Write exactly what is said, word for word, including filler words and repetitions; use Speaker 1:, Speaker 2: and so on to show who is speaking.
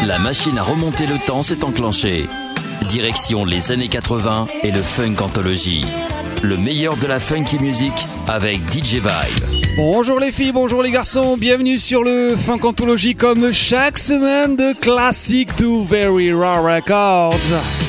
Speaker 1: La machine à remonter le temps s'est enclenchée. Direction les années quatre-vingts et le Funk Anthology. Le meilleur de la funky music avec D J Vibe.
Speaker 2: Bonjour les filles, bonjour les garçons, bienvenue sur le Funk Anthology comme chaque semaine de Classic to Very Raw Records.